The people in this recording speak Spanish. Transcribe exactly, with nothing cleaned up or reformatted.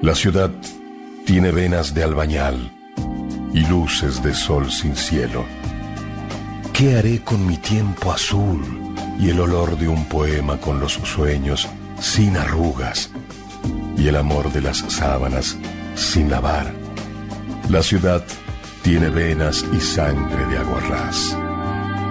La ciudad tiene venas de albañal y luces de sol sin cielo. ¿Qué haré con mi tiempo azul y el olor de un poema con los sueños sin arrugas y el amor de las sábanas sin lavar? La ciudad tiene venas y sangre de aguarrás.